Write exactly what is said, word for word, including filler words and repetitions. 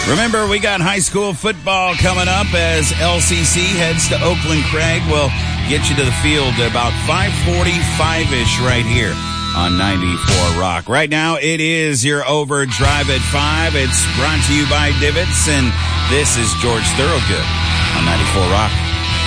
Remember, we got high school football coming up as L C C heads to Oakland Craig. We'll get you to the field at about five forty-five-ish right here on ninety-four Rock. Right now, it is your Overdrive at five. It's brought to you by Divots, and this is George Thorogood on ninety-four Rock.